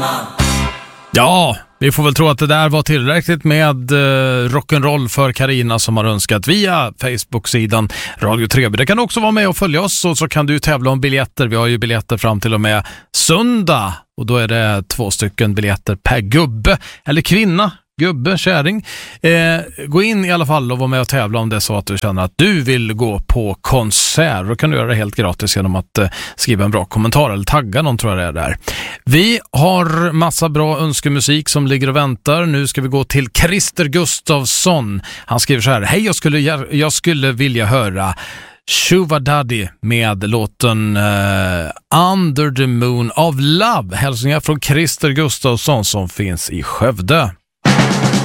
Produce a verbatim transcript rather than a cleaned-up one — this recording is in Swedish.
Ja, vi får väl tro att det där var tillräckligt med eh, rock'n'roll för Carina som har önskat via Facebook-sidan Radio Treby. Det kan också vara med och följa oss, och så kan du tävla om biljetter. Vi har ju biljetter fram till och med söndag, och då är det två stycken biljetter per gubbe eller kvinna. Gubbe, käring. Eh, gå in i alla fall och var med och tävla om det är så att du känner att du vill gå på konsert. Då kan du göra det helt gratis genom att eh, skriva en bra kommentar eller tagga någon, tror jag det är där. Vi har massa bra önskemusik som ligger och väntar. Nu ska vi gå till Christer Gustafsson. Han skriver så här: hej, jag skulle, jag skulle vilja höra Sugar Daddy med låten uh, Under the Moon of Love. Hälsningar från Christer Gustafsson som finns i Skövde.